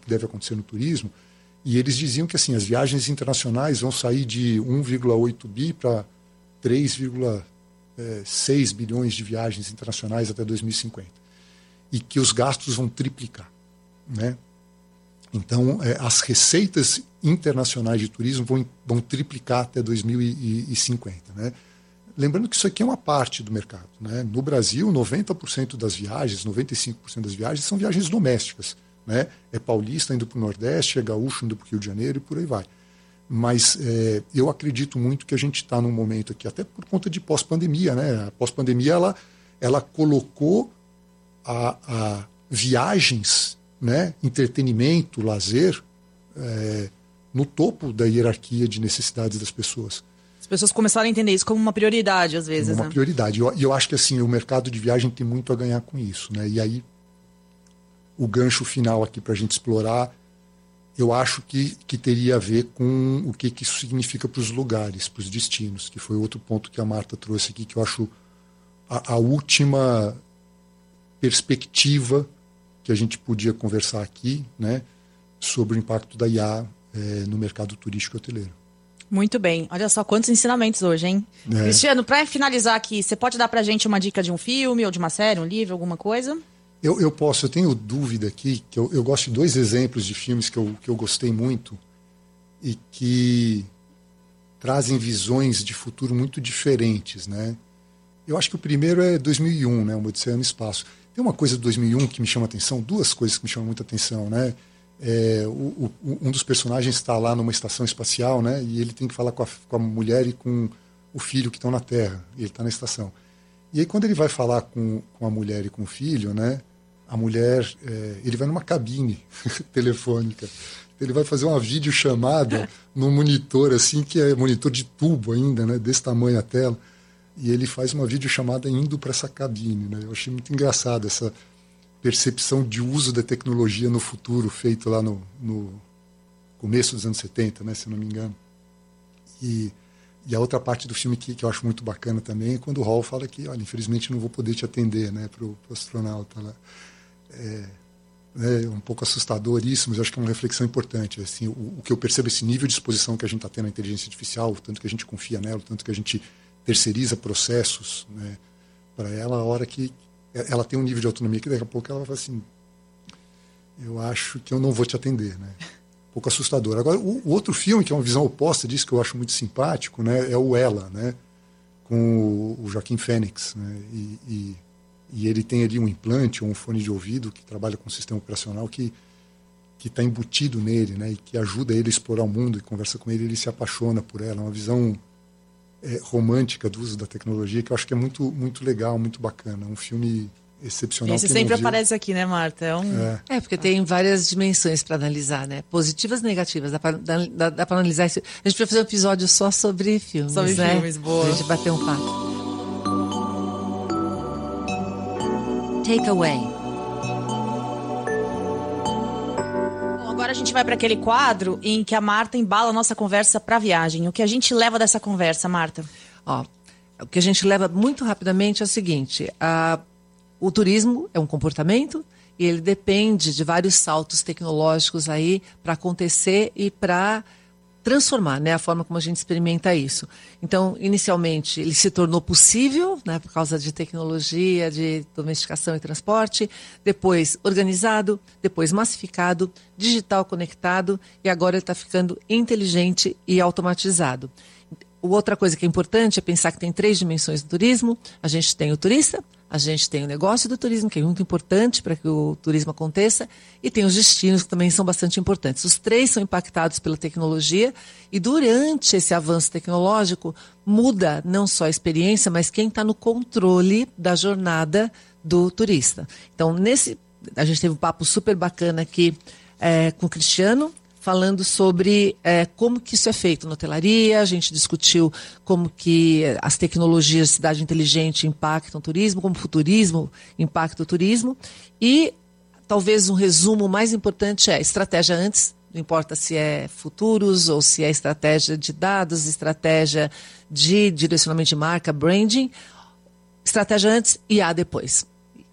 deve acontecer no turismo, e eles diziam que assim, as viagens internacionais vão sair de 1,8 bi para 3,6 bilhões de viagens internacionais até 2050. E que os gastos vão triplicar, né? Então, as receitas internacionais de turismo vão triplicar até 2050, né? Lembrando que isso aqui é uma parte do mercado, né? No Brasil, 90% das viagens, 95% das viagens são viagens domésticas, né? É paulista indo para o Nordeste, é gaúcho indo para o Rio de Janeiro e por aí vai. Mas eu acredito muito que a gente está num momento aqui, até por conta de pós-pandemia, né? A pós-pandemia, ela colocou a viagens, né? Entretenimento, lazer, no topo da hierarquia de necessidades das pessoas. As pessoas começaram a entender isso como uma prioridade, às vezes. Uma prioridade. E eu acho que assim, o mercado de viagem tem muito a ganhar com isso, né? E aí, o gancho final aqui para a gente explorar, eu acho que teria a ver com o que isso significa para os lugares, para os destinos, que foi outro ponto que a Marta trouxe aqui, que eu acho a última perspectiva que a gente podia conversar aqui, né, sobre o impacto da IA no mercado turístico e hoteleiro. Muito bem. Olha só quantos ensinamentos hoje, hein? Cristiano, para finalizar aqui, você pode dar pra gente uma dica de um filme, ou de uma série, um livro, alguma coisa? Eu tenho dúvida aqui, que eu gosto de 2 exemplos de filmes que eu gostei muito e que trazem visões de futuro muito diferentes, né? Eu acho que o primeiro é 2001, né? Uma Odisseia no Espaço. Tem uma coisa de 2001 que me chama a atenção, 2 coisas que me chamam muita atenção, né? Um dos personagens está lá numa estação espacial, né? E ele tem que falar com a mulher e com o filho que estão na Terra, e ele está na estação. E aí quando ele vai falar com a mulher e com o filho, né? A mulher, ele vai numa cabine telefônica. Ele vai fazer uma videochamada num monitor, assim, que é monitor de tubo ainda, né? Desse tamanho a tela. E ele faz uma videochamada indo para essa cabine, né? Eu achei muito engraçado essa percepção de uso da tecnologia no futuro, feito lá no começo dos anos 70, né, se não me engano. E a outra parte do filme que eu acho muito bacana também é quando o Hall fala que, olha, infelizmente não vou poder te atender, né, pro astronauta lá. É um pouco assustador isso, mas eu acho que é uma reflexão importante. Assim, o que eu percebo, esse nível de exposição que a gente está tendo à inteligência artificial, o tanto que a gente confia nela, o tanto que a gente terceiriza processos, né, para ela, a hora que ela tem um nível de autonomia que daqui a pouco ela vai falar assim, eu acho que eu não vou te atender, né? Um pouco assustador. Agora, o outro filme, que é uma visão oposta disso, que eu acho muito simpático, né, é o Ela, né, com o Joaquin Phoenix, né, e ele tem ali um implante ou um fone de ouvido que trabalha com um sistema operacional que está embutido nele, né, e que ajuda ele a explorar o mundo, e conversa com ele, ele se apaixona por ela. Uma visão romântica do uso da tecnologia, que eu acho que é muito, muito legal, muito bacana. Um filme excepcional. Esse sempre aparece aqui, né, Marta? Porque tem várias dimensões para analisar, né? Positivas e negativas. Dá para analisar isso. A gente vai fazer um episódio só sobre filmes, sobre né? Filmes, boa. A gente bater um papo. Takeaway. Agora a gente vai para aquele quadro em que a Marta embala a nossa conversa para a viagem. O que a gente leva dessa conversa, Marta? O que a gente leva muito rapidamente é o seguinte: o turismo é um comportamento e ele depende de vários saltos tecnológicos aí para acontecer e para transformar, né, a forma como a gente experimenta isso. Então, inicialmente, ele se tornou possível, né, por causa de tecnologia, de domesticação e transporte, depois organizado, depois massificado, digital conectado, e agora ele está ficando inteligente e automatizado. Outra coisa que é importante é pensar que tem 3 dimensões do turismo. A gente tem o turista, a gente tem o negócio do turismo, que é muito importante para que o turismo aconteça, e tem os destinos, que também são bastante importantes. Os 3 são impactados pela tecnologia, e durante esse avanço tecnológico, muda não só a experiência, mas quem está no controle da jornada do turista. Então, a gente teve um papo super bacana aqui com o Cristiano, falando sobre como que isso é feito na hotelaria. A gente discutiu como que as tecnologias de cidade inteligente impactam o turismo, como o futurismo impacta o turismo. E talvez um resumo mais importante é estratégia antes, não importa se é futuros ou se é estratégia de dados, estratégia de direcionamento de marca, branding, estratégia antes e a depois.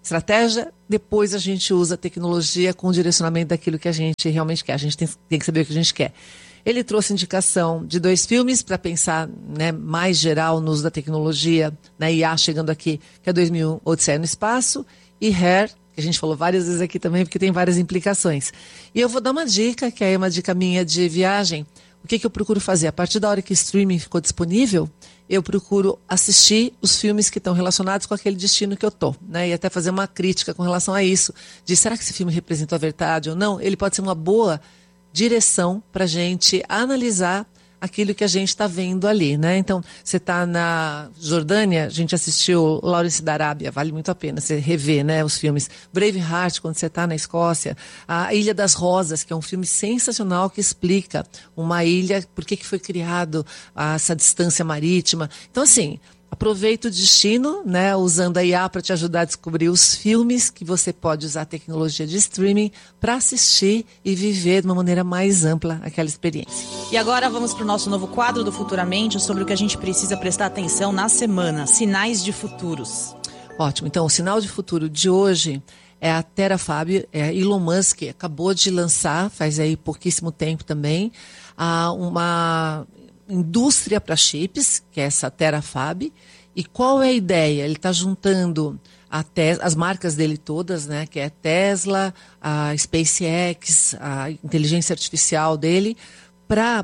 estratégia, depois a gente usa a tecnologia com o direcionamento daquilo que a gente realmente quer. A gente tem que saber o que a gente quer. Ele trouxe indicação de 2 filmes para pensar, né, mais geral no uso da tecnologia, na IA chegando aqui, que é 2001, Odisseia no Espaço, e Hair, que a gente falou várias vezes aqui também, porque tem várias implicações. E eu vou dar uma dica, que é uma dica minha de viagem. O que eu procuro fazer? A partir da hora que o streaming ficou disponível, eu procuro assistir os filmes que estão relacionados com aquele destino que eu estou, né? E até fazer uma crítica com relação a isso, de será que esse filme representa a verdade ou não? Ele pode ser uma boa direção para a gente analisar aquilo que a gente está vendo ali, né? Então, você está na Jordânia, a gente assistiu Lawrence da Arábia, vale muito a pena você rever, né, os filmes. Braveheart, quando você está na Escócia. A Ilha das Rosas, que é um filme sensacional que explica uma ilha, por que foi criado essa distância marítima. Então, assim, aproveita o destino, né, usando a IA para te ajudar a descobrir os filmes que você pode usar a tecnologia de streaming para assistir e viver de uma maneira mais ampla aquela experiência. E agora vamos para o nosso novo quadro do Futuramente, sobre o que a gente precisa prestar atenção na semana, sinais de futuros. Ótimo, então o sinal de futuro de hoje é a Terafab, Elon Musk acabou de lançar, faz aí pouquíssimo tempo também, uma indústria para chips, que é essa Terafab. E qual é a ideia? Ele está juntando as marcas dele todas, né, que é Tesla, a SpaceX, a inteligência artificial dele, para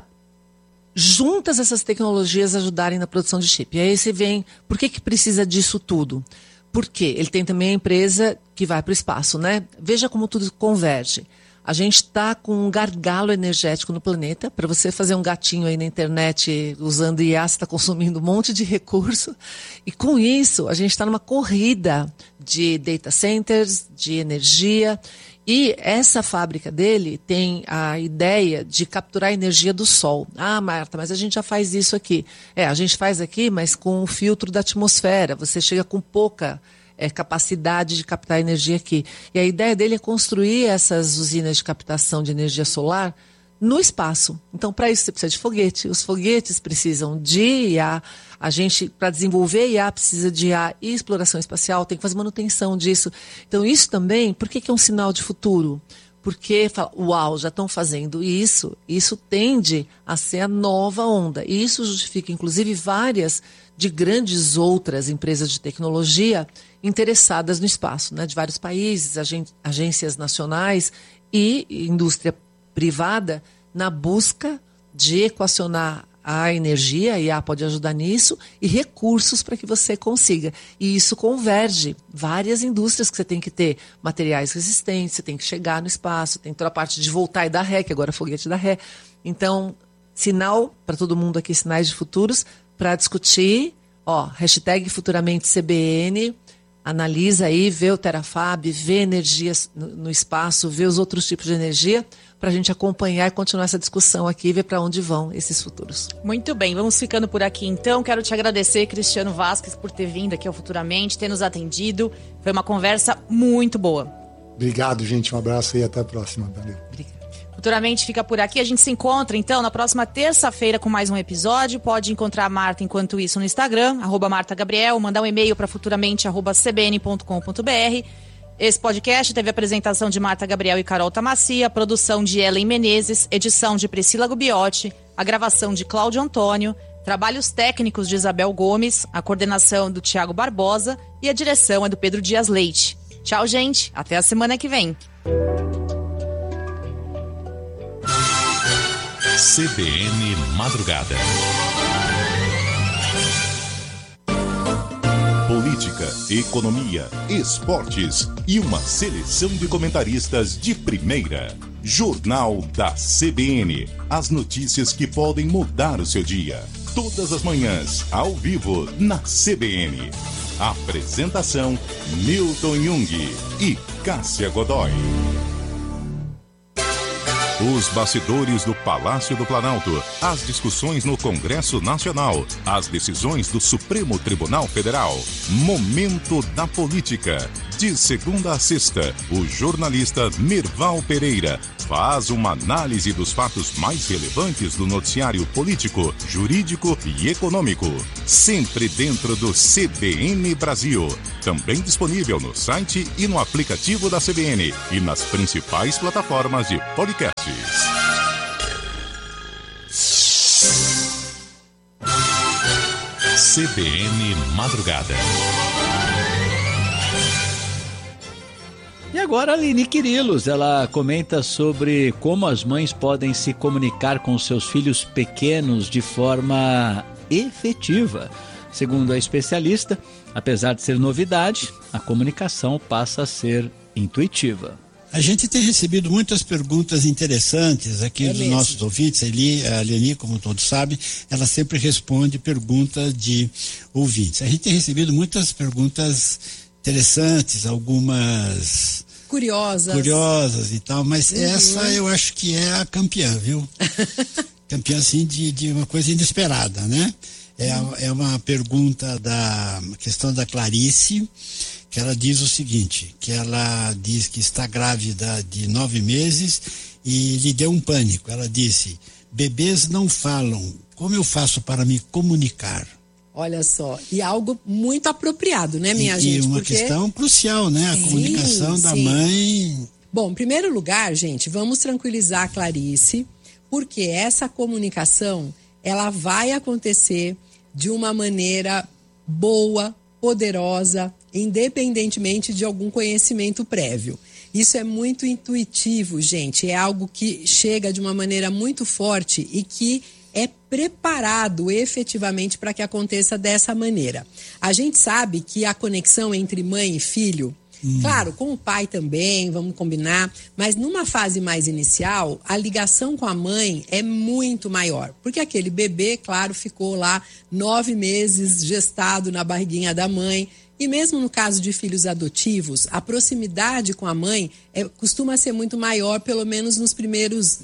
juntas essas tecnologias ajudarem na produção de chip. E aí você vem, por que precisa disso tudo? Porque ele tem também a empresa que vai para o espaço, né? Veja como tudo converge. A gente está com um gargalo energético no planeta. Para você fazer um gatinho aí na internet usando IA, você está consumindo um monte de recurso. E com isso, a gente está numa corrida de data centers, de energia. E essa fábrica dele tem a ideia de capturar a energia do sol. Ah, Marta, mas a gente já faz isso aqui. A gente faz aqui, mas com o filtro da atmosfera. Você chega com pouca capacidade de captar energia aqui. E a ideia dele é construir essas usinas de captação de energia solar no espaço. Então, para isso, você precisa de foguete. Os foguetes precisam de IA. A gente, para desenvolver IA, precisa de IA e exploração espacial. Tem que fazer manutenção disso. Então, isso também, por que é um sinal de futuro? Porque, uau, já estão fazendo isso. Isso tende a ser a nova onda. E isso justifica, inclusive, várias de grandes outras empresas de tecnologia interessadas no espaço, né, de vários países, agências nacionais e indústria privada na busca de equacionar a energia, a IA pode ajudar nisso, e recursos para que você consiga. E isso converge várias indústrias que você tem que ter materiais resistentes, você tem que chegar no espaço, tem toda a parte de voltar e dar ré, que agora é foguete dá ré. Então, sinal para todo mundo aqui, sinais de futuros, para discutir, hashtag futuramente CBN, analisa aí, vê o Terafab, vê energias no espaço, vê os outros tipos de energia, para a gente acompanhar e continuar essa discussão aqui e ver para onde vão esses futuros. Muito bem, vamos ficando por aqui então. Quero te agradecer, Cristiano Vasques, por ter vindo aqui ao Futuramente, ter nos atendido. Foi uma conversa muito boa. Obrigado, gente. Um abraço e até a próxima. Valeu. Obrigada. Futuramente fica por aqui. A gente se encontra, então, na próxima terça-feira com mais um episódio. Pode encontrar a Marta, enquanto isso, no Instagram, @MartaGabriel, mandar um e-mail para futuramente@cbn.com.br. Esse podcast teve a apresentação de Marta Gabriel e Carol Tamassia, produção de Ellen Menezes, edição de Priscila Gubiotti, a gravação de Cláudio Antônio, trabalhos técnicos de Isabel Gomes, a coordenação do Tiago Barbosa e a direção é do Pedro Dias Leite. Tchau, gente. Até a semana que vem. CBN Madrugada. Política, economia, esportes e uma seleção de comentaristas de primeira. Jornal da CBN. As notícias que podem mudar o seu dia. Todas as manhãs, ao vivo, na CBN. Apresentação: Milton Jung e Cássia Godoy. Os bastidores do Palácio do Planalto, as discussões no Congresso Nacional, as decisões do Supremo Tribunal Federal. Momento da Política. De segunda a sexta, o jornalista Mirval Pereira faz uma análise dos fatos mais relevantes do noticiário político, jurídico e econômico. Sempre dentro do CBN Brasil. Também disponível no site e no aplicativo da CBN e nas principais plataformas de podcasts. CBN Madrugada. E agora a Aline Quirilos, ela comenta sobre como as mães podem se comunicar com seus filhos pequenos de forma efetiva. Segundo a especialista, apesar de ser novidade, a comunicação passa a ser intuitiva. A gente tem recebido muitas perguntas interessantes aqui dos nossos ouvintes. A Aline, como todos sabem, ela sempre responde perguntas de ouvintes. A gente tem recebido muitas perguntas interessantes, algumas curiosas e tal, mas essa eu acho que é a campeã, viu? Campeã, assim, de uma coisa inesperada, né? É uma pergunta da questão da Clarice, que ela diz o seguinte, que ela diz que está grávida de 9 meses e lhe deu um pânico. Ela disse: bebês não falam, como eu faço para me comunicar? Olha só, e algo muito apropriado, né, minha gente? E uma questão crucial, né? A comunicação da mãe. Bom, em primeiro lugar, gente, vamos tranquilizar a Clarice, porque essa comunicação, ela vai acontecer de uma maneira boa, poderosa, independentemente de algum conhecimento prévio. Isso é muito intuitivo, gente, é algo que chega de uma maneira muito forte e que é preparado efetivamente para que aconteça dessa maneira. A gente sabe que a conexão entre mãe e filho, claro, com o pai também, vamos combinar, mas numa fase mais inicial, a ligação com a mãe é muito maior, porque aquele bebê, claro, ficou lá 9 meses gestado na barriguinha da mãe. E mesmo no caso de filhos adotivos, a proximidade com a mãe costuma ser muito maior, pelo menos nos primeiros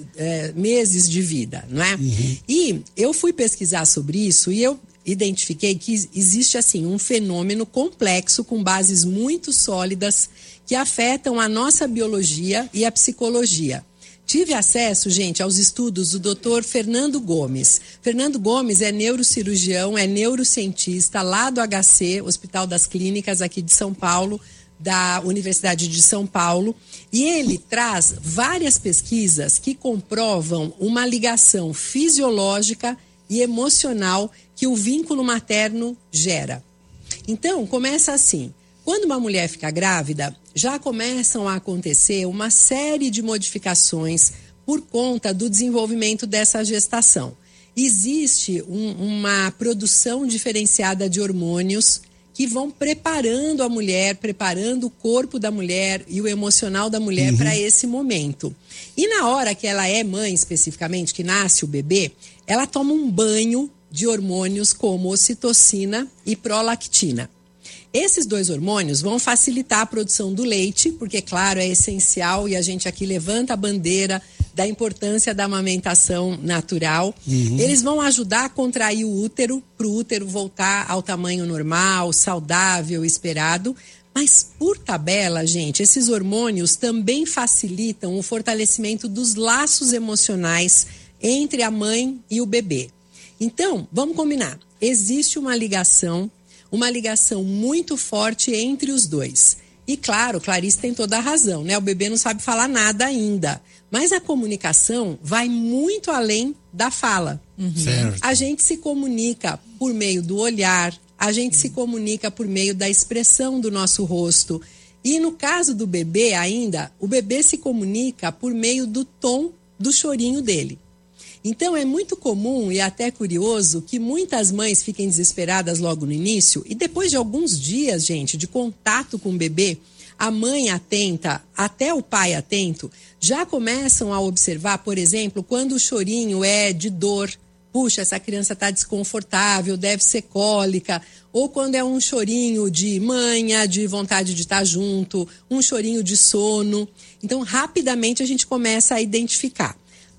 meses de vida, não é? E eu fui pesquisar sobre isso e eu identifiquei que existe, assim, um fenômeno complexo com bases muito sólidas que afetam a nossa biologia e a psicologia. Tive acesso, gente, aos estudos do Dr. Fernando Gomes. Fernando Gomes é neurocirurgião, é neurocientista lá do HC, Hospital das Clínicas, aqui de São Paulo, da Universidade de São Paulo. E ele traz várias pesquisas que comprovam uma ligação fisiológica e emocional que o vínculo materno gera. Então, começa assim. Quando uma mulher fica grávida, já começam a acontecer uma série de modificações por conta do desenvolvimento dessa gestação. Existe uma produção diferenciada de hormônios que vão preparando a mulher, preparando o corpo da mulher e o emocional da mulher para esse momento. E na hora que ela é mãe, especificamente, que nasce o bebê, ela toma um banho de hormônios como ocitocina e prolactina. Esses 2 hormônios vão facilitar a produção do leite, porque, claro, é essencial e a gente aqui levanta a bandeira da importância da amamentação natural. Eles vão ajudar a contrair o útero, para o útero voltar ao tamanho normal, saudável, esperado. Mas, por tabela, gente, esses hormônios também facilitam o fortalecimento dos laços emocionais entre a mãe e o bebê. Então, vamos combinar. Existe uma ligação muito forte entre os dois. E claro, Clarice tem toda a razão, né? O bebê não sabe falar nada ainda. Mas a comunicação vai muito além da fala. Certo. A gente se comunica por meio do olhar, a gente se comunica por meio da expressão do nosso rosto. E no caso do bebê ainda, o bebê se comunica por meio do tom do chorinho dele. Então é muito comum e até curioso que muitas mães fiquem desesperadas logo no início e depois de alguns dias, gente, de contato com o bebê, a mãe atenta, até o pai atento, já começam a observar, por exemplo, quando o chorinho é de dor. Puxa, essa criança está desconfortável, deve ser cólica. Ou quando é um chorinho de manha, de vontade de estar junto, um chorinho de sono. Então, rapidamente a gente começa a identificar.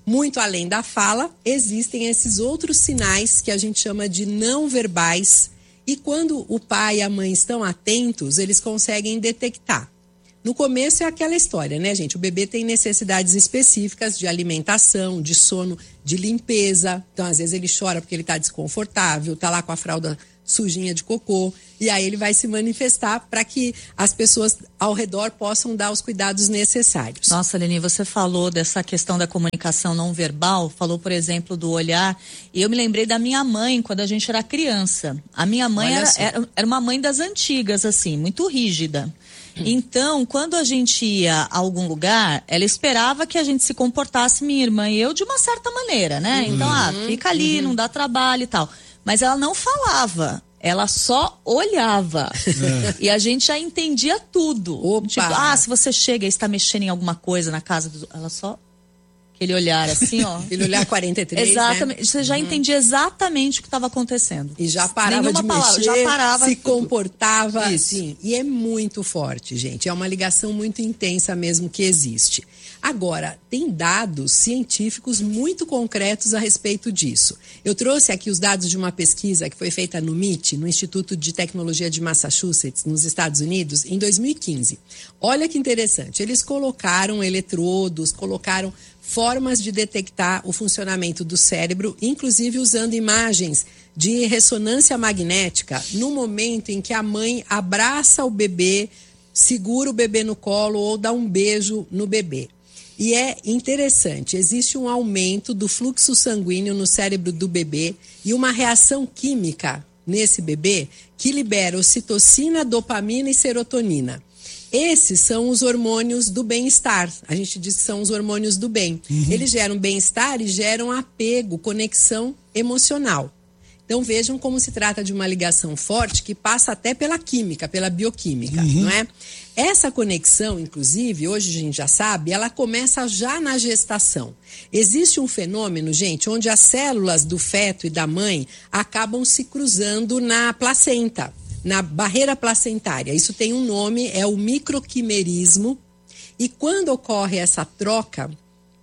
muito além da fala, existem esses outros sinais que a gente chama de não verbais. E quando o pai e a mãe estão atentos, eles conseguem detectar. No começo é aquela história, né, gente? O bebê tem necessidades específicas de alimentação, de sono, de limpeza. Então, às vezes ele chora porque ele está desconfortável, está lá com a fralda sujinha de cocô. E aí ele vai se manifestar para que as pessoas ao redor possam dar os cuidados necessários. Nossa, Leni, você falou dessa questão da comunicação não verbal, falou, por exemplo, do olhar. E eu me lembrei da minha mãe quando a gente era criança. A minha mãe era uma mãe das antigas, assim, muito rígida. Então, quando a gente ia a algum lugar, ela esperava que a gente se comportasse, minha irmã e eu, de uma certa maneira, né? Então, fica ali, não dá trabalho e tal. Mas ela não falava, ela só olhava. E a gente já entendia tudo. Opa. Tipo, se você chega e está mexendo em alguma coisa na casa do... Ela só... Aquele olhar assim, ó. Aquele olhar 43, exatamente. Né? Você já entendia exatamente o que estava acontecendo. E já parava de mexer, já parava se tudo. comportava Isso. assim. E é muito forte, gente. É uma ligação muito intensa mesmo que existe. Agora, tem dados científicos muito concretos a respeito disso. Eu trouxe aqui os dados de uma pesquisa que foi feita no MIT, no Instituto de Tecnologia de Massachusetts, nos Estados Unidos, em 2015. Olha que interessante. Eles colocaram eletrodos, colocaram formas de detectar o funcionamento do cérebro, inclusive usando imagens de ressonância magnética, no momento em que a mãe abraça o bebê, segura o bebê no colo ou dá um beijo no bebê. E é interessante, existe um aumento do fluxo sanguíneo no cérebro do bebê e uma reação química nesse bebê que libera ocitocina, dopamina e serotonina. Esses são os hormônios do bem-estar. A gente diz que são os hormônios do bem. Eles geram bem-estar e geram apego, conexão emocional. Então vejam como se trata de uma ligação forte que passa até pela química, pela bioquímica, não é? Essa conexão, inclusive, hoje a gente já sabe, ela começa já na gestação. Existe um fenômeno, gente, onde as células do feto e da mãe acabam se cruzando na placenta, na barreira placentária. Isso tem um nome, é o microquimerismo. E quando ocorre essa troca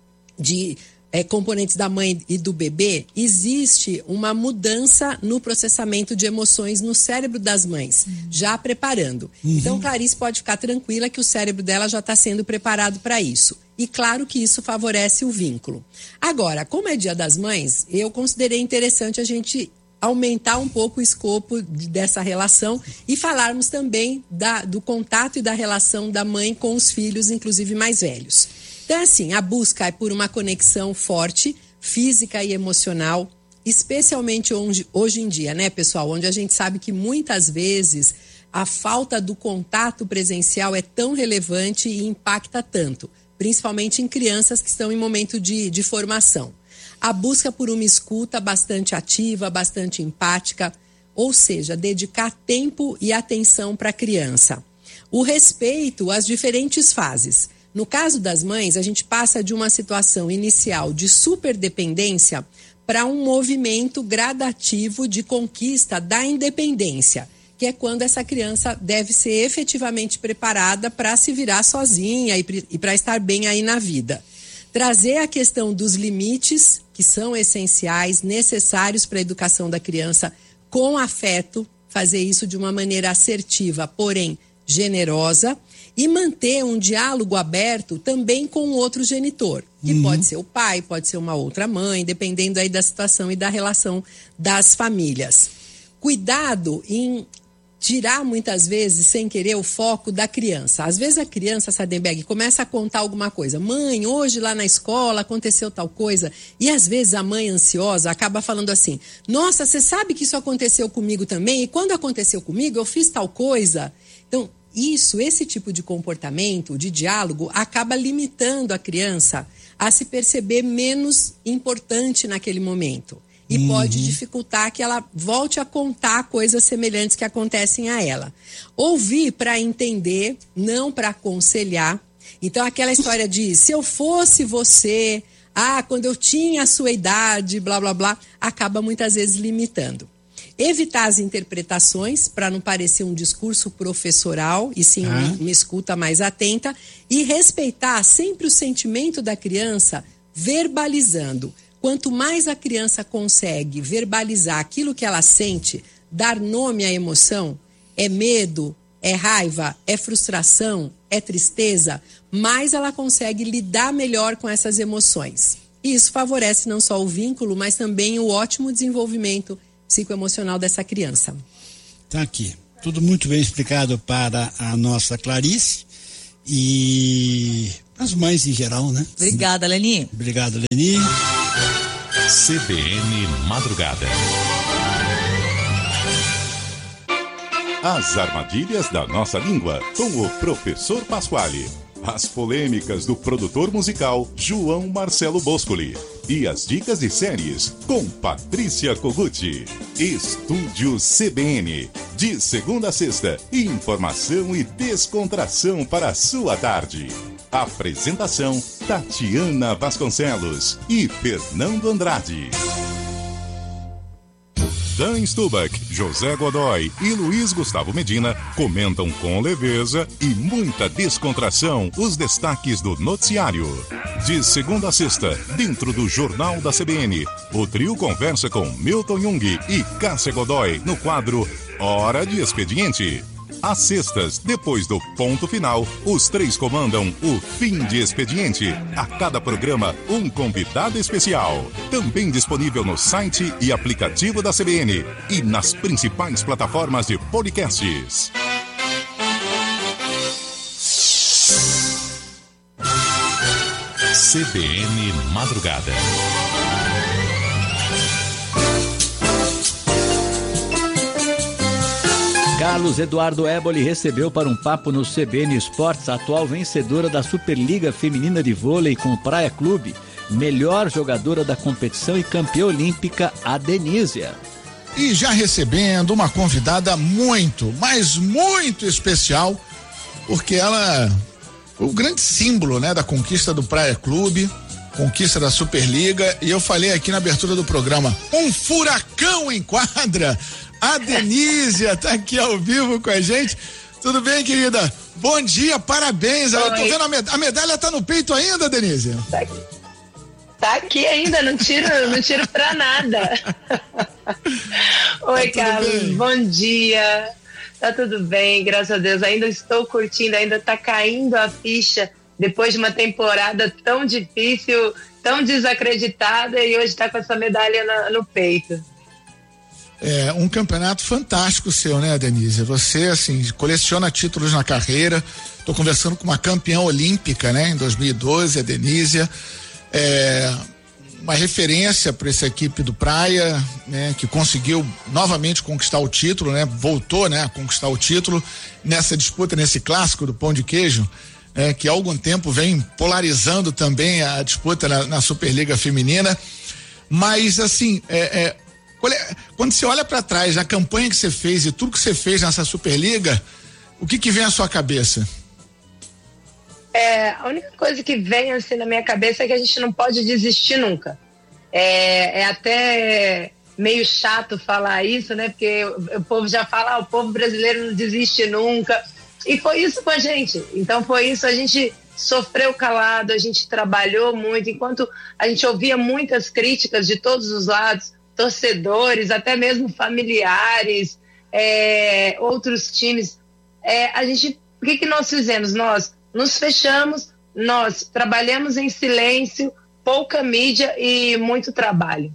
de componentes da mãe e do bebê, existe uma mudança no processamento de emoções no cérebro das mães, já preparando. Então, Clarice pode ficar tranquila que o cérebro dela já está sendo preparado para isso. E claro que isso favorece o vínculo. Agora, como é Dia das Mães, eu considerei interessante a gente aumentar um pouco o escopo dessa relação e falarmos também do contato e da relação da mãe com os filhos, inclusive mais velhos. Então, assim, a busca é por uma conexão forte, física e emocional, especialmente hoje em dia, né, pessoal? Onde a gente sabe que muitas vezes a falta do contato presencial é tão relevante e impacta tanto, principalmente em crianças que estão em momento de formação. A busca por uma escuta bastante ativa, bastante empática, ou seja, dedicar tempo e atenção para a criança. O respeito às diferentes fases. No caso das mães, a gente passa de uma situação inicial de superdependência para um movimento gradativo de conquista da independência, que é quando essa criança deve ser efetivamente preparada para se virar sozinha e para estar bem aí na vida. Trazer a questão dos limites, que são essenciais, necessários para a educação da criança, com afeto, fazer isso de uma maneira assertiva, porém generosa, e manter um diálogo aberto também com o outro genitor, que pode ser o pai, pode ser uma outra mãe, dependendo aí da situação e da relação das famílias. Cuidado em tirar muitas vezes, sem querer, o foco da criança. Às vezes a criança, Sardenberg, começa a contar alguma coisa. Mãe, hoje lá na escola aconteceu tal coisa. E às vezes a mãe ansiosa acaba falando assim, nossa, você sabe que isso aconteceu comigo também? E quando aconteceu comigo, eu fiz tal coisa. Então, esse tipo de comportamento, de diálogo, acaba limitando a criança a se perceber menos importante naquele momento. E pode dificultar que ela volte a contar coisas semelhantes que acontecem a ela. Ouvir para entender, não para aconselhar. Então, aquela história de, se eu fosse você, quando eu tinha a sua idade, blá, blá, blá, acaba muitas vezes limitando. Evitar as interpretações para não parecer um discurso professoral e sim uma escuta mais atenta e respeitar sempre o sentimento da criança verbalizando. Quanto mais a criança consegue verbalizar aquilo que ela sente, dar nome à emoção, é medo, é raiva, é frustração, é tristeza, mais ela consegue lidar melhor com essas emoções. E isso favorece não só o vínculo, mas também o ótimo desenvolvimento psicoemocional dessa criança. Tá aqui. Tudo muito bem explicado para a nossa Clarice e as mães em geral, né? Obrigada, Leni. Obrigado, Leni. CBN Madrugada. As armadilhas da nossa língua, com o professor Pasquale. As polêmicas do produtor musical João Marcelo Boscoli. E as dicas de séries com Patrícia Koguchi. Estúdio CBN. De segunda a sexta, informação e descontração para a sua tarde. Apresentação Tatiana Vasconcelos e Fernando Andrade. Dan Stubach, José Godoy e Luiz Gustavo Medina comentam com leveza e muita descontração os destaques do noticiário. De segunda a sexta, dentro do Jornal da CBN, o trio conversa com Milton Jung e Cássia Godoy no quadro Hora de Expediente. Às sextas, depois do ponto final, os três comandam o Fim de Expediente. A cada programa, um convidado especial. Também disponível no site e aplicativo da CBN e nas principais plataformas de podcasts. CBN Madrugada. Carlos Eduardo Éboli recebeu para um papo no CBN Esportes a atual vencedora da Superliga Feminina de Vôlei com o Praia Clube, melhor jogadora da competição e campeã olímpica, a Denísia. E já recebendo uma convidada muito, mas muito especial, porque ela foi o grande símbolo, né, da conquista do Praia Clube, conquista da Superliga, e eu falei aqui na abertura do programa, um furacão em quadra. A Denísia tá aqui ao vivo com a gente. Tudo bem, querida? Bom dia, parabéns. Eu tô vendo a medalha tá no peito ainda, Denísia? Tá aqui ainda, não tiro pra nada. Oi, tá Carlos, bem? Bom dia. Tá tudo bem, graças a Deus. Ainda estou curtindo, ainda tá caindo a ficha depois de uma temporada tão difícil, tão desacreditada, e hoje tá com essa medalha no peito. É um campeonato fantástico seu, né, Denísia? Você, assim, coleciona títulos na carreira. Tô conversando com uma campeã olímpica, né, em 2012, a Denísia. Uma referência para essa equipe do Praia, né, que conseguiu novamente conquistar o título, né, voltou, né, a conquistar o título nessa disputa, nesse clássico do pão de queijo, que há algum tempo vem polarizando também a disputa na Superliga Feminina. Mas, assim, quando você olha para trás, a campanha que você fez e tudo que você fez nessa Superliga, o que vem à sua cabeça? A única coisa que vem assim na minha cabeça é que a gente não pode desistir nunca. É até meio chato falar isso, né? Porque o povo já fala, o povo brasileiro não desiste nunca. E foi isso com a gente. Então foi isso, a gente sofreu calado, a gente trabalhou muito, enquanto a gente ouvia muitas críticas de todos os lados, torcedores, até mesmo familiares, outros times. O que nós fizemos? Nós nos fechamos, nós trabalhamos em silêncio, pouca mídia e muito trabalho.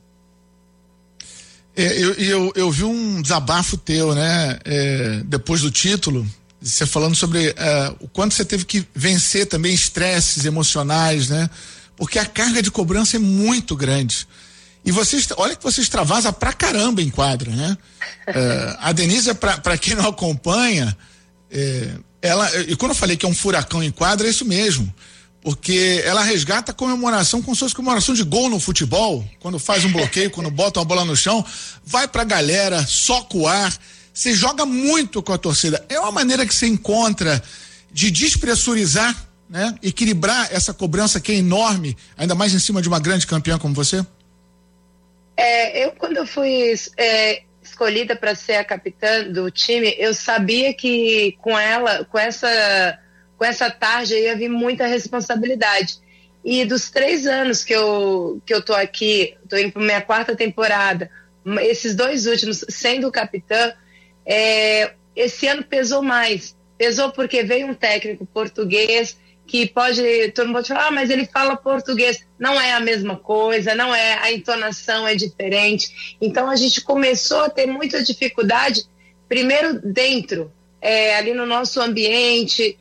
Eu vi um desabafo teu, né? Depois do título, você falando sobre o quanto você teve que vencer também estresses emocionais, né? Porque a carga de cobrança é muito grande. E olha que você extravasa pra caramba em quadra, né? A Denísia, pra quem não acompanha, e quando eu falei que é um furacão em quadra, é isso mesmo. Porque ela resgata a comemoração como se fosse comemoração de gol no futebol. Quando faz um bloqueio, quando bota uma bola no chão, vai pra galera, soca o ar. Você joga muito com a torcida. É uma maneira que você encontra de despressurizar, né? Equilibrar essa cobrança que é enorme, ainda mais em cima de uma grande campeã como você? Quando eu fui escolhida para ser a capitã do time, eu sabia que com essa tarde ia vir muita responsabilidade. E dos 3 anos que eu tô aqui, tô indo para minha 4ª temporada, esses 2 últimos sendo capitã, esse ano pesou mais. Pesou porque veio um técnico português que todo mundo pode falar, mas ele fala português. Não é a mesma coisa, não é, a entonação é diferente. Então a gente começou a ter muita dificuldade, primeiro dentro, ali no nosso ambiente,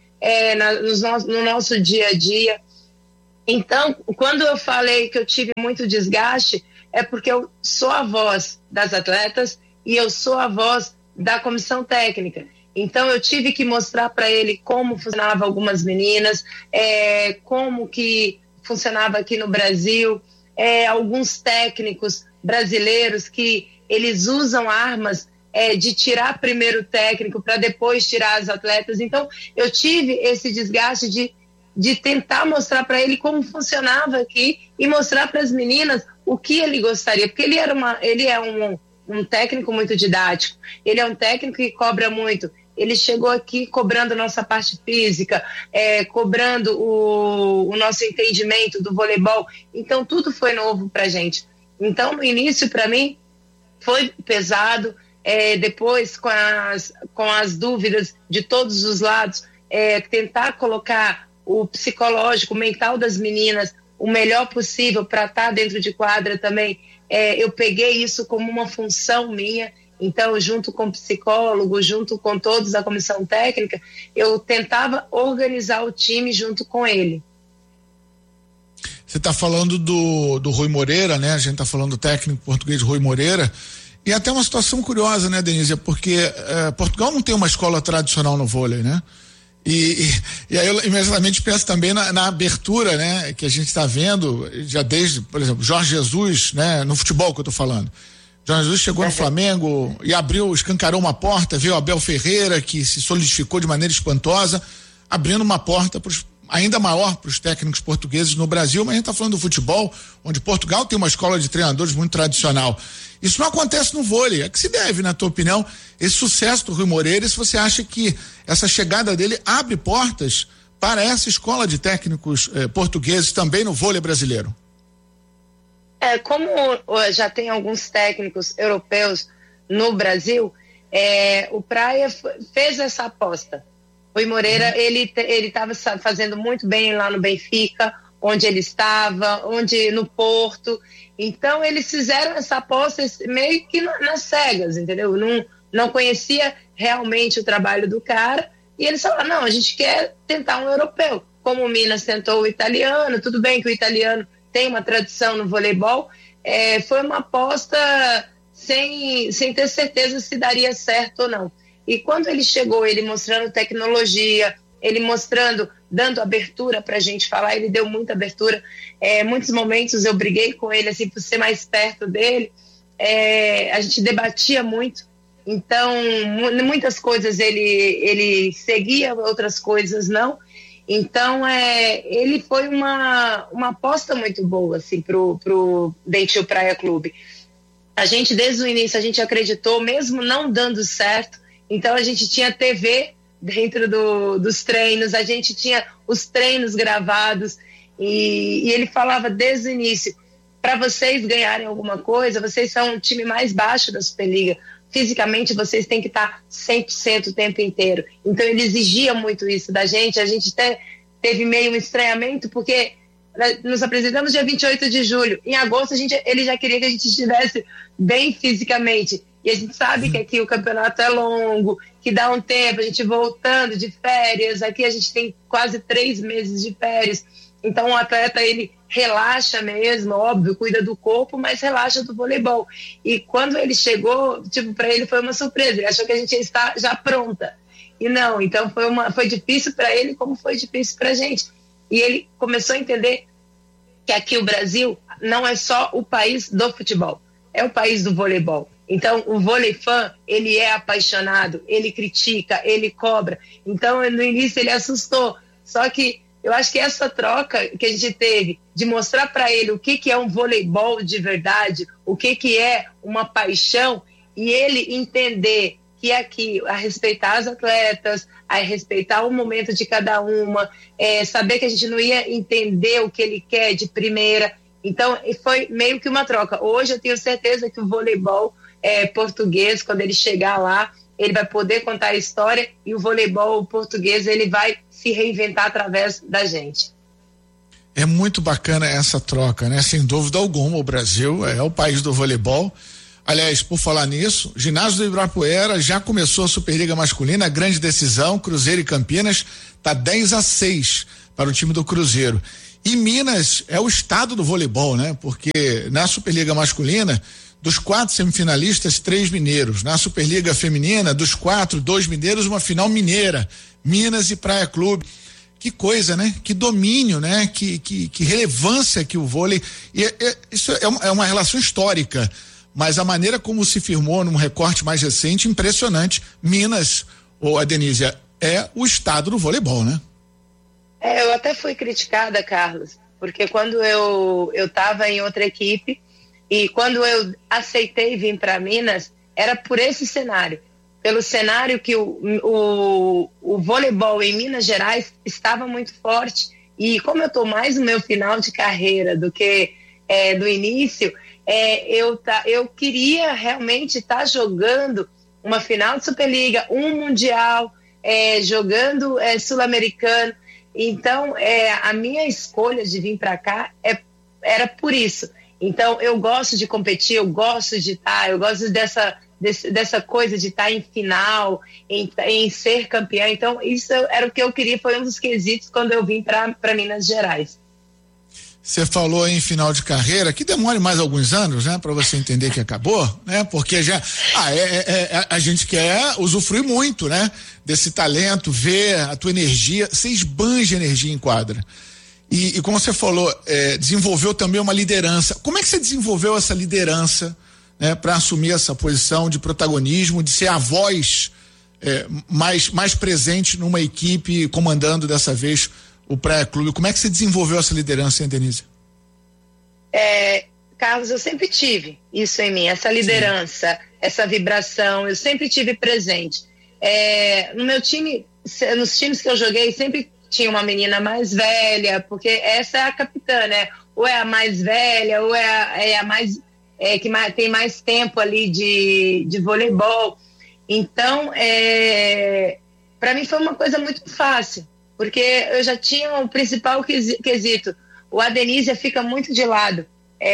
no nosso dia a dia. Então, quando eu falei que eu tive muito desgaste, é porque eu sou a voz das atletas e eu sou a voz da comissão técnica. Então eu tive que mostrar para ele como funcionava algumas meninas, como que funcionava aqui no Brasil, alguns técnicos brasileiros que eles usam armas de tirar primeiro o técnico para depois tirar as atletas. Então eu tive esse desgaste de tentar mostrar para ele como funcionava aqui e mostrar para as meninas o que ele gostaria, porque ele é um técnico muito didático, ele é um técnico que cobra muito. Ele chegou aqui cobrando nossa parte física, cobrando o nosso entendimento do voleibol. Então, tudo foi novo pra gente. Então, no início, para mim, foi pesado. Depois, com as dúvidas de todos os lados, tentar colocar o psicológico, o mental das meninas o melhor possível para estar dentro de quadra também. Eu peguei isso como uma função minha. Então, junto com o psicólogo, junto com todos da comissão técnica, eu tentava organizar o time junto com ele. Você está falando do Rui Moreira, né? A gente está falando do técnico português Rui Moreira. E até uma situação curiosa, né, Denise? Porque Portugal não tem uma escola tradicional no vôlei, né? E aí eu imediatamente penso também na abertura, né? Que a gente está vendo já desde, por exemplo, Jorge Jesus, né? No futebol que eu estou falando. Jorge Jesus chegou no Flamengo e escancarou uma porta, veio Abel Ferreira, que se solidificou de maneira espantosa, abrindo uma porta ainda maior para os técnicos portugueses no Brasil, mas a gente está falando do futebol, onde Portugal tem uma escola de treinadores muito tradicional. Isso não acontece no vôlei. A que se deve, na tua opinião, esse sucesso do Rui Moreira, e se você acha que essa chegada dele abre portas para essa escola de técnicos portugueses também no vôlei brasileiro? Como já tem alguns técnicos europeus no Brasil, o Praia fez essa aposta. O Rui Moreira, ele estava fazendo muito bem lá no Benfica, onde ele estava, no Porto. Então, eles fizeram essa aposta meio que nas cegas, entendeu? Não conhecia realmente o trabalho do cara. E eles falaram, não, a gente quer tentar um europeu. Como o Minas tentou o italiano, tudo bem que o italiano tem uma tradição no voleibol, foi uma aposta sem ter certeza se daria certo ou não. E quando ele chegou, ele mostrando tecnologia, ele dando abertura para a gente falar, ele deu muita abertura. Muitos momentos eu briguei com ele, assim, por ser mais perto dele. A gente debatia muito. Então, muitas coisas ele seguia, outras coisas não. Então, ele foi uma aposta muito boa, assim, pro Dentil Praia Clube. A gente, desde o início, a gente acreditou, mesmo não dando certo. Então, a gente tinha TV dentro dos treinos, a gente tinha os treinos gravados, e ele falava desde o início, para vocês ganharem alguma coisa, vocês são o time mais baixo da Superliga, fisicamente vocês têm que estar 100% o tempo inteiro. Então ele exigia muito isso da gente, a gente até teve meio um estranhamento, porque nos apresentamos dia 28 de julho, em agosto ele já queria que a gente estivesse bem fisicamente, e a gente sabe que aqui o campeonato é longo, que dá um tempo, a gente voltando de férias, aqui a gente tem quase 3 meses de férias, então o atleta ele relaxa mesmo, óbvio, cuida do corpo, mas relaxa do voleibol. E quando ele chegou, para ele foi uma surpresa, ele achou que a gente ia estar já pronta, e não, então foi difícil para ele como foi difícil para a gente, e ele começou a entender que aqui o Brasil não é só o país do futebol, é o país do voleibol. Então, o vôlei fã, ele é apaixonado, ele critica, ele cobra. Então, no início ele assustou. Só que eu acho que essa troca que a gente teve de mostrar para ele o que é um voleibol de verdade, o que é uma paixão, e ele entender que aqui, a respeitar as atletas, a respeitar o momento de cada uma, saber que a gente não ia entender o que ele quer de primeira. Então, foi meio que uma troca. Hoje eu tenho certeza que o voleibol português, quando ele chegar lá, ele vai poder contar a história, e o voleibol português ele vai se reinventar através da gente. É muito bacana essa troca, né? Sem dúvida alguma, o Brasil é o país do voleibol. Aliás, por falar nisso, o ginásio do Ibirapuera já começou a Superliga Masculina, grande decisão, Cruzeiro e Campinas, tá 10-6 para o time do Cruzeiro. E Minas é o estado do voleibol, né? Porque na Superliga Masculina, dos 4 semifinalistas, 3 mineiros. Na Superliga Feminina, dos 4, 2 mineiros, uma final mineira. Minas e Praia Clube. Que coisa, né? Que domínio, né? Que relevância que o vôlei... Isso é uma relação histórica, mas a maneira como se firmou num recorte mais recente, impressionante. Minas, ou a Denise, é o estado do voleibol, né? Eu até fui criticada, Carlos, porque quando eu estava em outra equipe, e quando eu aceitei vir para Minas, era por esse cenário. Pelo cenário que o voleibol em Minas Gerais estava muito forte. E como eu estou mais no meu final de carreira do que do início, eu queria realmente estar jogando uma final de Superliga, um Mundial, jogando Sul-Americano. Então, a minha escolha de vir para cá era por isso. Então, eu gosto de competir, eu gosto de estar, eu gosto dessa coisa de estar em final, em ser campeã. Então, isso era o que eu queria, foi um dos quesitos quando eu vim para Minas Gerais. Você falou em final de carreira, que demore mais alguns anos, né, para você entender que acabou, né, porque já a gente quer usufruir muito, né, desse talento, ver a tua energia, você esbanja energia em quadra. E como você falou, desenvolveu também uma liderança. Como é que você desenvolveu essa liderança, né, para assumir essa posição de protagonismo, de ser a voz mais presente numa equipe, comandando dessa vez o Praia Clube? Como é que você desenvolveu essa liderança, hein, Denise? Carlos, eu sempre tive isso em mim, essa liderança, essa vibração, eu sempre tive presente. No meu time, nos times que eu joguei, sempre tinha uma menina mais velha, porque essa é a capitã, né? Ou é a mais velha, ou é a mais que tem mais tempo ali de voleibol. Então, para mim foi uma coisa muito fácil, porque eu já tinha o principal quesito. O Adenísia fica muito de lado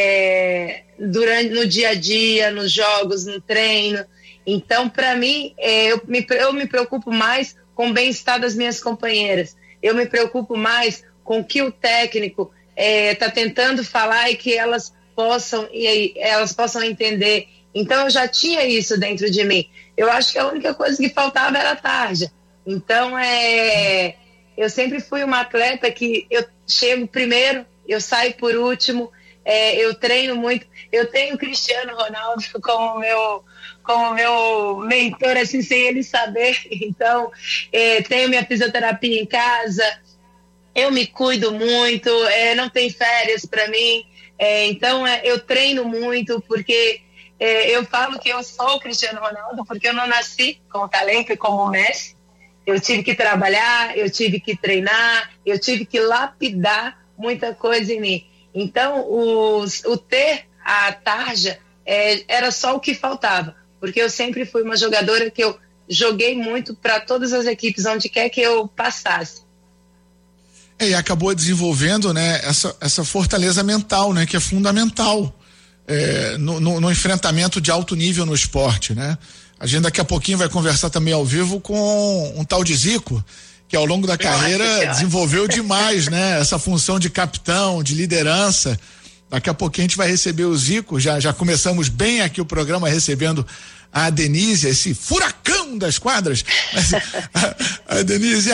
no dia a dia, nos jogos, no treino. Então, para mim, eu me preocupo mais com o bem-estar das minhas companheiras. Eu me preocupo mais com o que o técnico está tentando falar e que elas possam entender. Então, eu já tinha isso dentro de mim. Eu acho que a única coisa que faltava era a tarja. Então, eu sempre fui uma atleta que eu chego primeiro, eu saio por último, eu treino muito. Eu tenho o Cristiano Ronaldo como meu mentor, assim, sem ele saber. Então, tenho minha fisioterapia em casa, eu me cuido muito, não tem férias para mim. Então, eu treino muito, porque eu falo que eu sou o Cristiano Ronaldo, porque eu não nasci com talento como o Messi. Eu tive que trabalhar, eu tive que treinar, eu tive que lapidar muita coisa em mim. Então, o ter a tarja era só o que faltava, porque eu sempre fui uma jogadora que eu joguei muito para todas as equipes, onde quer que eu passasse. E acabou desenvolvendo, né, essa fortaleza mental, né, que é fundamental no enfrentamento de alto nível no esporte, né? A gente daqui a pouquinho vai conversar também ao vivo com um tal de Zico, que ao longo da carreira desenvolveu demais, né? Essa função de capitão, de liderança. Daqui a pouquinho a gente vai receber o Zico, já começamos bem aqui o programa recebendo a Denise, esse furacão das quadras. Mas, a Denise,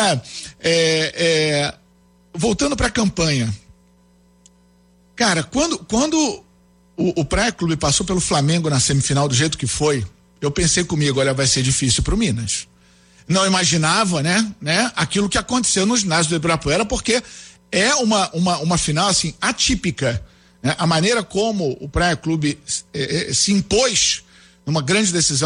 voltando para a campanha, cara, quando o Praia Clube passou pelo Flamengo na semifinal do jeito que foi, eu pensei comigo, olha, vai ser difícil pro Minas. Não imaginava, né, aquilo que aconteceu no ginásio do Ibirapuera, porque é uma final, assim, atípica, né? A maneira como o Praia Clube se impôs numa grande decisão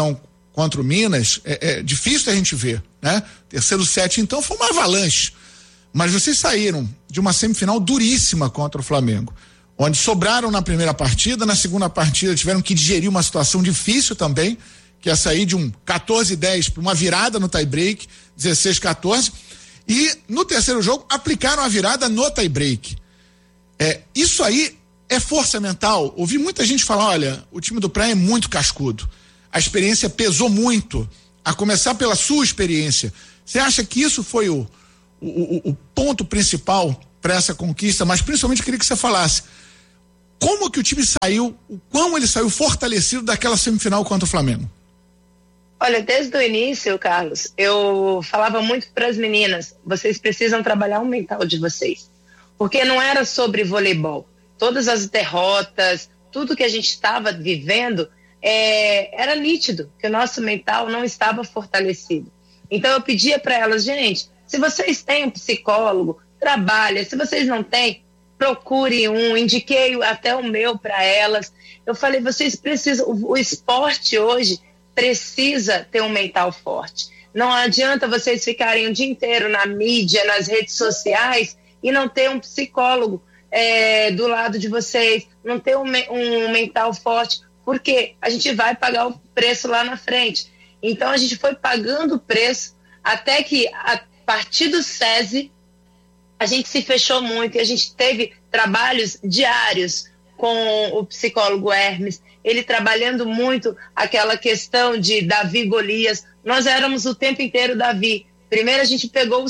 contra o Minas, é difícil a gente ver, né? Terceiro set, então, foi uma avalanche. Mas vocês saíram de uma semifinal duríssima contra o Flamengo, onde sobraram na primeira partida, na segunda partida tiveram que digerir uma situação difícil também, que é sair de um 14-10 para uma virada no tie-break, 16-14, e no terceiro jogo aplicaram a virada no tie-break. Isso aí é força mental. Ouvi muita gente falar, olha, o time do Praia é muito cascudo. A experiência pesou muito, a começar pela sua experiência. Você acha que isso foi o ponto principal para essa conquista? Mas principalmente eu queria que você falasse como que o time saiu, o quão ele saiu fortalecido daquela semifinal contra o Flamengo. Olha, desde o início, Carlos, eu falava muito para as meninas, vocês precisam trabalhar o mental de vocês, porque não era sobre voleibol. Todas as derrotas, tudo que a gente estava vivendo, era nítido que o nosso mental não estava fortalecido. Então eu pedia para elas, gente, se vocês têm um psicólogo, trabalha. Se vocês não têm, procure um. Indiquei até o meu para elas. Eu falei, vocês precisam, o esporte hoje precisa ter um mental forte. Não adianta vocês ficarem o dia inteiro na mídia, nas redes sociais e não ter um psicólogo do lado de vocês, não ter um mental forte, porque a gente vai pagar o preço lá na frente. Então a gente foi pagando o preço até que a partir do SESI a gente se fechou muito e a gente teve trabalhos diários com o psicólogo Hermes, ele trabalhando muito aquela questão de Davi Golias. Nós éramos o tempo inteiro Davi. Primeiro a gente pegou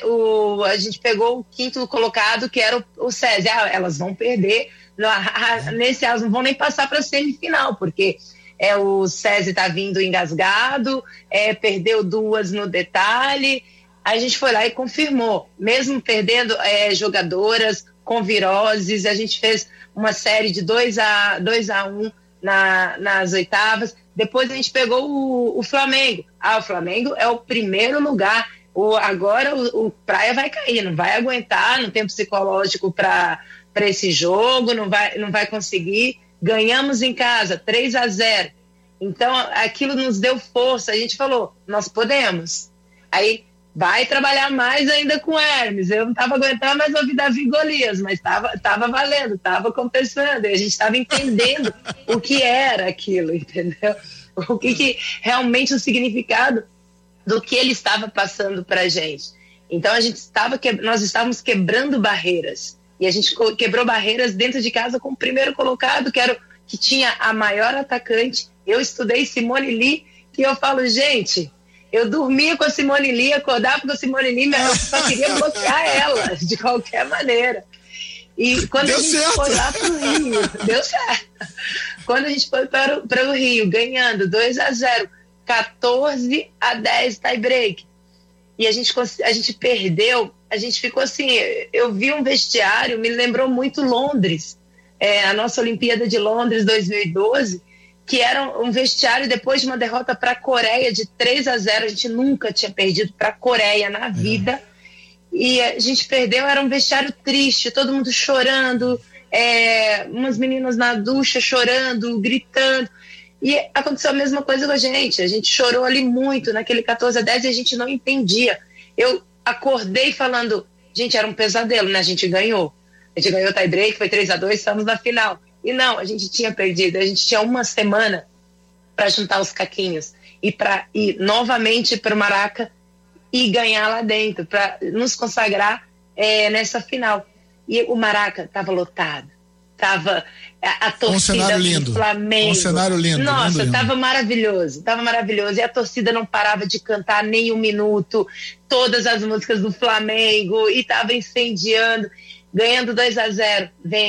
o quinto colocado, que era o SESI. Elas vão perder, elas não vão nem passar para a semifinal, porque o SESI está vindo engasgado, perdeu 2 no detalhe. A gente foi lá e confirmou, mesmo perdendo jogadoras com viroses, a gente fez uma série de 2-1 nas oitavas. Depois a gente pegou o Flamengo. O Flamengo é o primeiro lugar. Agora o Praia vai cair, não vai aguentar, não tem psicológico para esse jogo, não vai conseguir. Ganhamos em casa, 3-0. Então aquilo nos deu força. A gente falou, nós podemos. Aí vai trabalhar mais ainda com Hermes. Eu não estava aguentando mais ouvir Davi Golias, mas estava valendo, estava compensando. E a gente estava entendendo o que era aquilo, entendeu? O que realmente o significado do que ele estava passando para a gente. Então nós estávamos quebrando barreiras. E a gente quebrou barreiras dentro de casa com o primeiro colocado, que tinha a maior atacante. Eu estudei Simone Lee, que eu falo, gente, eu dormia com a Simone Lee, acordava com a Simone Lee, mas eu só queria bloquear ela, de qualquer maneira. E quando a gente foi lá para o Rio, deu certo. Quando a gente foi para o Rio, ganhando 2-0, 14-10 tie break, e a gente perdeu, a gente ficou assim, eu vi um vestiário, me lembrou muito Londres, a nossa Olimpíada de Londres 2012, que era um vestiário depois de uma derrota para a Coreia de 3-0, a gente nunca tinha perdido para a Coreia na vida, e a gente perdeu, era um vestiário triste, todo mundo chorando, umas meninas na ducha chorando, gritando, e aconteceu a mesma coisa com a gente chorou ali muito naquele 14-10 e a gente não entendia. Eu acordei falando, gente, era um pesadelo, né? A gente ganhou o tie break, foi 3-2, estamos na final. E não, a gente tinha perdido, a gente tinha uma semana para juntar os caquinhos e para ir novamente para o Maraca e ganhar lá dentro, para nos consagrar nessa final. E o Maraca estava lotado, estava a torcida do Flamengo. Um cenário lindo. Nossa, estava maravilhoso. E a torcida não parava de cantar nem um minuto, todas as músicas do Flamengo, e estava incendiando, ganhando 2-0,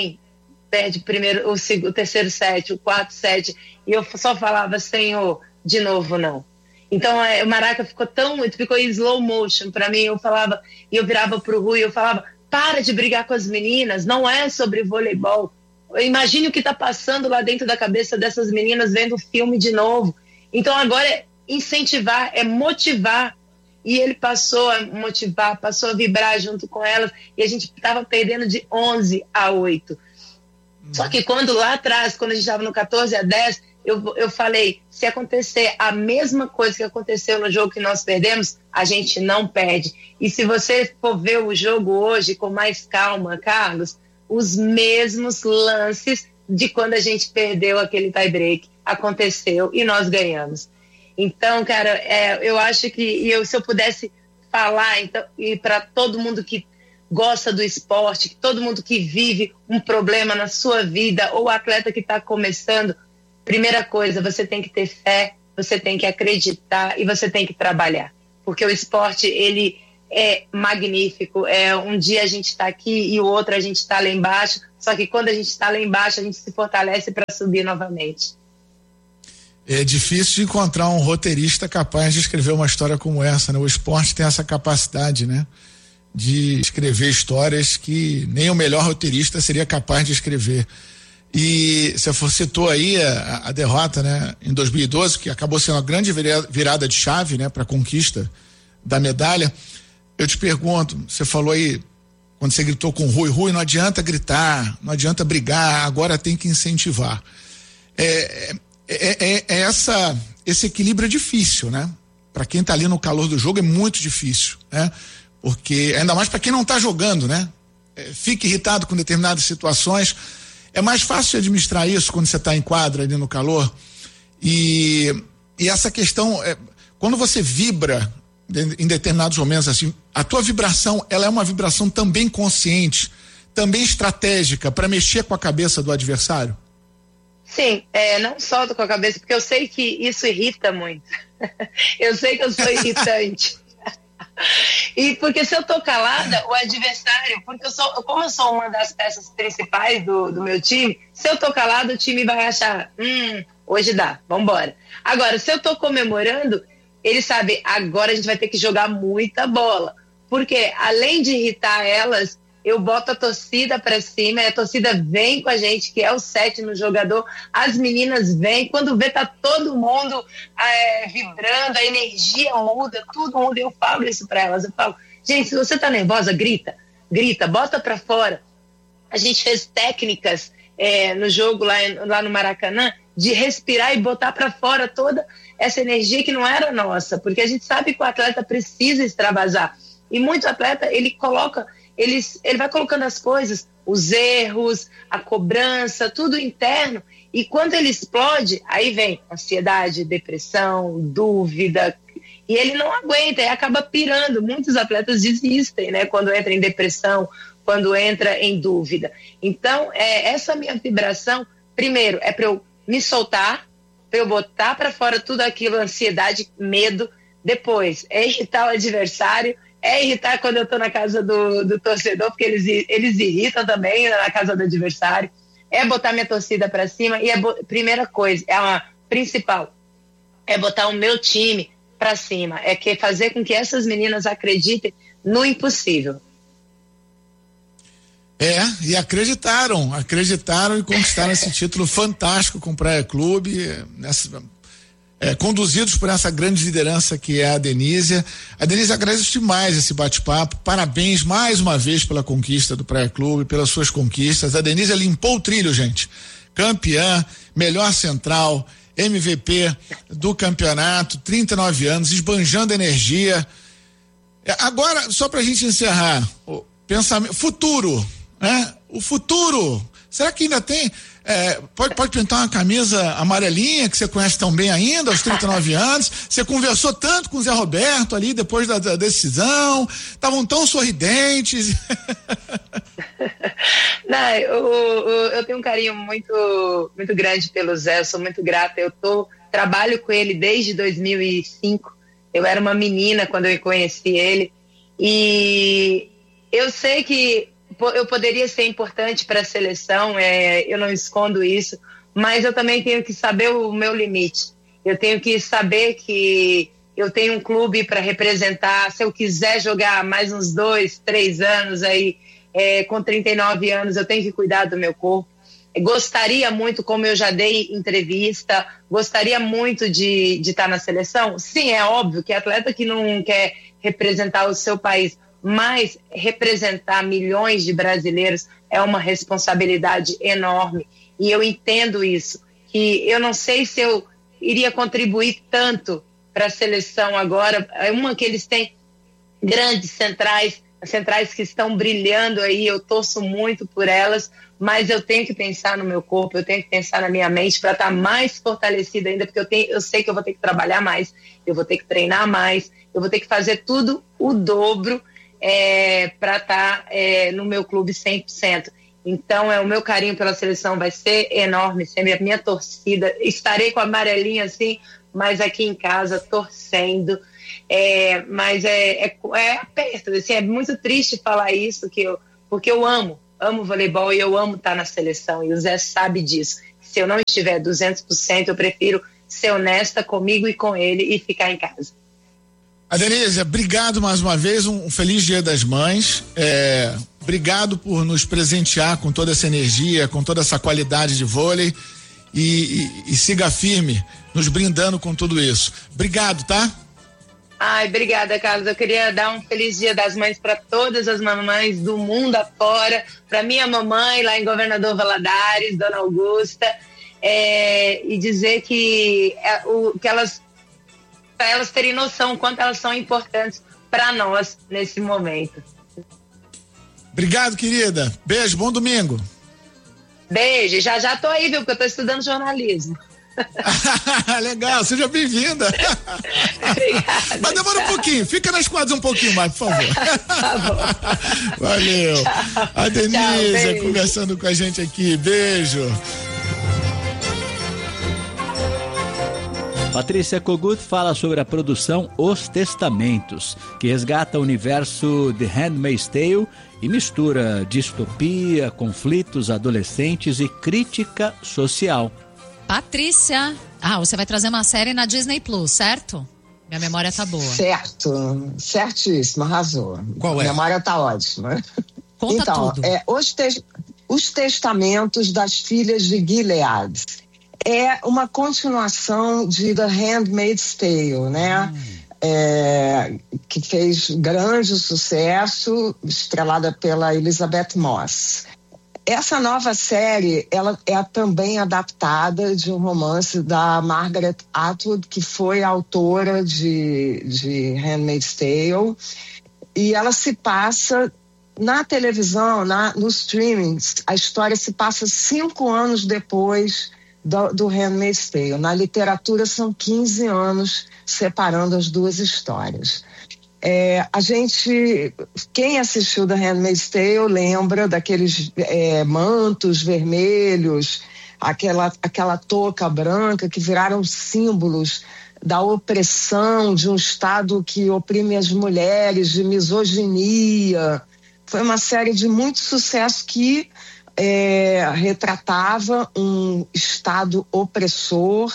perde primeiro, o terceiro set, o quarto set, e eu só falava, Senhor, de novo não. Então o Maraca ficou em slow motion para mim. Eu falava, e eu virava pro Rui, eu falava, para de brigar com as meninas, não é sobre voleibol. Imagine o que está passando lá dentro da cabeça dessas meninas vendo o filme de novo. Então agora é incentivar, é motivar. E ele passou a motivar, passou a vibrar junto com elas, e a gente estava perdendo de 11-8. Só que quando lá atrás, quando a gente estava no 14-10, eu falei, se acontecer a mesma coisa que aconteceu no jogo que nós perdemos, a gente não perde. E se você for ver o jogo hoje com mais calma, Carlos, os mesmos lances de quando a gente perdeu aquele tie-break aconteceu e nós ganhamos. Então, cara, eu acho que se eu pudesse falar então, e para todo mundo que gosta do esporte, todo mundo que vive um problema na sua vida, ou o atleta que está começando, primeira coisa, você tem que ter fé, você tem que acreditar e você tem que trabalhar. Porque o esporte, ele é magnífico. Um dia a gente está aqui e o outro a gente está lá embaixo, só que quando a gente está lá embaixo, a gente se fortalece para subir novamente. É difícil de encontrar um roteirista capaz de escrever uma história como essa, né? O esporte tem essa capacidade, né? De escrever histórias que nem o melhor roteirista seria capaz de escrever. E você citou aí a derrota, né, em 2012, que acabou sendo uma grande virada de chave, né, para a conquista da medalha. Eu te pergunto, você falou aí, quando você gritou com o Rui, não adianta gritar, não adianta brigar, agora tem que incentivar. Esse equilíbrio é difícil, né? Para quem está ali no calor do jogo é muito difícil, né? Porque, ainda mais para quem não está jogando, né? Fica irritado com determinadas situações. É mais fácil de administrar isso quando você está em quadra ali no calor. E essa questão, quando você vibra em determinados momentos assim, a tua vibração, ela é uma vibração também consciente, também estratégica para mexer com a cabeça do adversário? Sim, não só com a cabeça, porque eu sei que isso irrita muito. Eu sei que eu sou irritante. E porque se eu tô calada, o adversário, porque como eu sou uma das peças principais do meu time, se eu tô calada, o time vai achar, hoje dá, vambora. Agora, se eu tô comemorando, ele sabe, agora a gente vai ter que jogar muita bola. Porque além de irritar elas, eu boto a torcida pra cima, e a torcida vem com a gente, que é o 7 no jogador, as meninas vêm, quando vê tá todo mundo vibrando, a energia muda, tudo muda, eu falo isso pra elas, eu falo, gente, se você tá nervosa, grita, bota pra fora. A gente fez técnicas no jogo lá no Maracanã, de respirar e botar pra fora toda essa energia que não era nossa, porque a gente sabe que o atleta precisa extravasar, e muito atleta, ele vai colocando as coisas, os erros, a cobrança, tudo interno, e quando ele explode, aí vem ansiedade, depressão, dúvida, e ele não aguenta, e acaba pirando. Muitos atletas desistem, né, quando entra em depressão, quando entra em dúvida. Então, essa minha vibração, primeiro, é para eu me soltar, para eu botar para fora tudo aquilo, ansiedade, medo, depois é irritar o adversário, irritar quando eu tô na casa do torcedor, porque eles irritam também na casa do adversário, botar minha torcida pra cima, e primeira coisa, a principal, botar o meu time pra cima, fazer com que essas meninas acreditem no impossível. E acreditaram e conquistaram esse título fantástico com o Praia Clube, conduzidos por essa grande liderança que é a Denise. A Denise agradece demais esse bate-papo, parabéns mais uma vez pela conquista do Praia Clube, pelas suas conquistas. A Denise limpou o trilho, gente, campeã, melhor central, MVP do campeonato, 39 anos, esbanjando energia. Agora, só pra gente encerrar, o pensamento, futuro, né? O futuro, será que ainda tem? Pode pintar uma camisa amarelinha que você conhece tão bem ainda, aos 39 anos. Você conversou tanto com o Zé Roberto ali depois da decisão, estavam tão sorridentes. Não, eu tenho um carinho muito, muito grande pelo Zé, eu sou muito grata. Trabalho com ele desde 2005. Eu era uma menina quando eu conheci ele. E eu sei que eu poderia ser importante para a seleção, eu não escondo isso, mas eu também tenho que saber o meu limite. Eu tenho que saber que eu tenho um clube para representar. Se eu quiser jogar mais uns 2, 3 anos aí, com 39 anos, eu tenho que cuidar do meu corpo. Gostaria muito, como eu já dei entrevista, gostaria muito de estar na seleção. Sim, é óbvio que atleta que não quer representar o seu país, mas representar milhões de brasileiros é uma responsabilidade enorme. E eu entendo isso, que eu não sei se eu iria contribuir tanto para a seleção agora. É uma que eles têm grandes centrais que estão brilhando aí, eu torço muito por elas, mas eu tenho que pensar no meu corpo, eu tenho que pensar na minha mente para estar mais fortalecida ainda, porque eu sei que eu vou ter que trabalhar mais, eu vou ter que treinar mais, eu vou ter que fazer tudo o dobro para estar no meu clube 100%. Então, o meu carinho pela seleção vai ser enorme, sempre a minha torcida, estarei com a amarelinha assim, mas aqui em casa torcendo. Mas é aperto, assim, é muito triste falar isso, porque eu amo voleibol e eu amo estar na seleção, e o Zé sabe disso. Se eu não estiver 200%, eu prefiro ser honesta comigo e com ele e ficar em casa. Adenise, obrigado mais uma vez, um feliz Dia das Mães, obrigado por nos presentear com toda essa energia, com toda essa qualidade de vôlei, e siga firme, nos brindando com tudo isso. Obrigado, tá? Ai, obrigada, Carlos. Eu queria dar um feliz Dia das Mães para todas as mamães do mundo afora, para minha mamãe lá em Governador Valadares, Dona Augusta, e dizer que para elas terem noção o quanto elas são importantes para nós nesse momento. Obrigado, querida. Beijo, bom domingo. Beijo, já tô aí, viu, porque eu tô estudando jornalismo. Legal, seja bem-vinda. Obrigada. Mas demora um pouquinho, fica nas quadras um pouquinho mais, por favor. Tá bom. Valeu. A Denise Tchau, conversando com a gente aqui, beijo. Patrícia Kogut fala sobre a produção Os Testamentos, que resgata o universo The Handmaid's Tale e mistura distopia, conflitos adolescentes e crítica social. Patrícia, você vai trazer uma série na Disney Plus, certo? Minha memória tá boa. Certo, certíssimo, arrasou. Qual é? A memória tá ótima. Conta tudo. Os Testamentos das Filhas de Gilead. É uma continuação de The Handmaid's Tale, né? Que fez grande sucesso, estrelada pela Elizabeth Moss. Essa nova série, ela é também adaptada de um romance da Margaret Atwood, que foi autora de Handmaid's Tale, e ela se passa na televisão, no streaming. A história se passa 5 anos depois do Handmaid's Tale. Na literatura são 15 anos separando as duas histórias. Quem assistiu The Handmaid's Tale lembra daqueles mantos vermelhos, aquela touca branca que viraram símbolos da opressão de um Estado que oprime as mulheres, de misoginia. Foi uma série de muito sucesso que retratava um Estado opressor,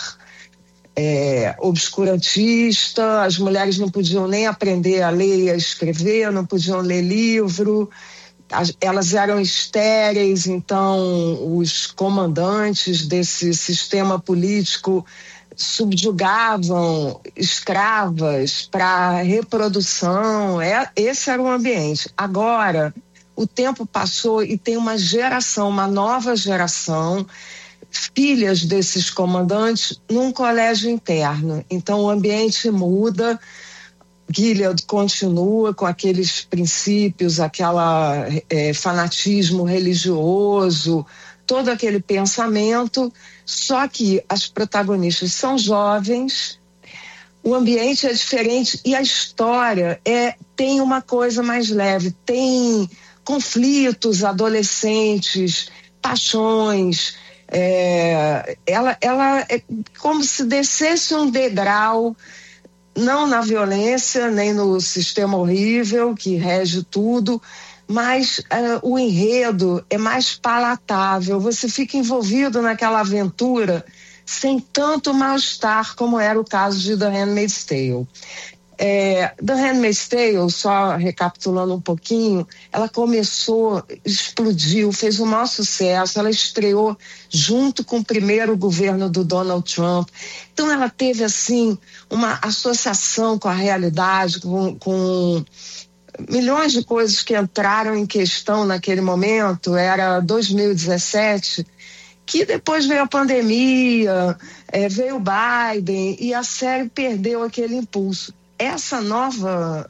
obscurantista. As mulheres não podiam nem aprender a ler e a escrever, não podiam ler livro, elas eram estéreis. Então os comandantes desse sistema político subjugavam escravas para reprodução. Esse era o ambiente. Agora o tempo passou e tem uma nova geração, filhas desses comandantes, num colégio interno. Então o ambiente muda, Gilead continua com aqueles princípios, fanatismo religioso, todo aquele pensamento, só que as protagonistas são jovens, o ambiente é diferente e a história tem uma coisa mais leve, tem conflitos adolescentes, paixões. Ela é como se descesse um degrau, não na violência nem no sistema horrível que rege tudo, mas o enredo é mais palatável, você fica envolvido naquela aventura sem tanto mal-estar como era o caso de The Handmaid's Tale. The Handmaid's Tale, só recapitulando um pouquinho, ela começou, explodiu, fez um maior sucesso, ela estreou junto com o primeiro governo do Donald Trump. Então ela teve assim uma associação com a realidade, com milhões de coisas que entraram em questão naquele momento. Era 2017 que depois veio a pandemia, veio o Biden e a série perdeu aquele impulso. Essa nova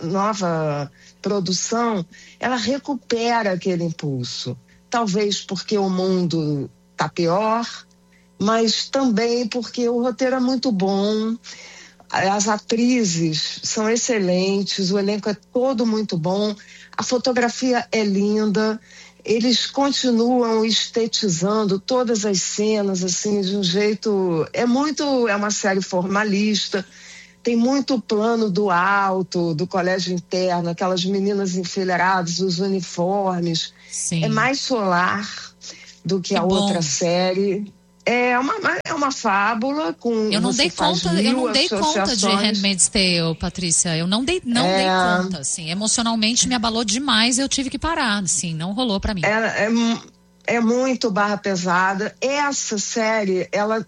produção, ela recupera aquele impulso. Talvez porque o mundo está pior, mas também porque o roteiro é muito bom, as atrizes são excelentes, o elenco é todo muito bom, a fotografia é linda, eles continuam estetizando todas as cenas assim de um jeito, é uma série formalista, tem muito plano do alto, do colégio interno, aquelas meninas enfileiradas, os uniformes. Sim. É mais solar do que a outra série. É uma fábula com. Eu não dei conta de Handmaid's Tale, Patrícia. Eu não dei conta, assim. Emocionalmente me abalou demais, eu tive que parar, assim, não rolou pra mim. É muito barra pesada. Essa série, ela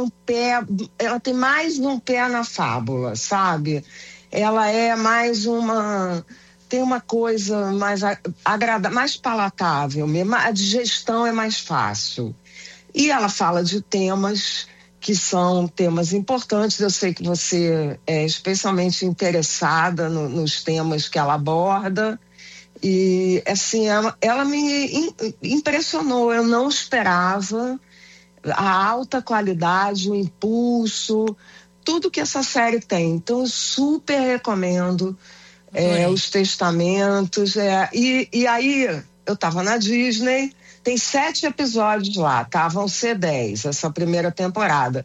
tem mais um pé na fábula, sabe? Ela é mais tem uma coisa mais agradável, mais palatável mesmo. A digestão é mais fácil. E ela fala de temas que são temas importantes. Eu sei que você é especialmente interessada nos temas que ela aborda. E, assim, ela me impressionou. Eu não esperava a alta qualidade, o impulso, tudo que essa série tem. Então, eu super recomendo Os Testamentos. E aí, eu estava na Disney, tem 7 episódios lá, tá? Vão ser 10, essa primeira temporada.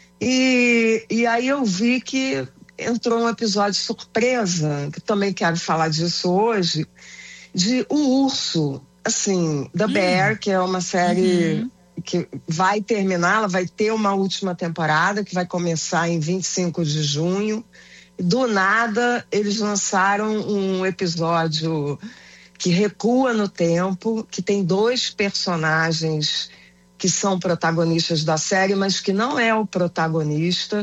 E aí eu vi que entrou um episódio surpresa, que também quero falar disso hoje, de O Urso, assim, The Bear, que é uma série que vai terminar, ela vai ter uma última temporada, que vai começar em 25 de junho. Do nada, eles lançaram um episódio que recua no tempo, que tem 2 personagens que são protagonistas da série, mas que não é o protagonista,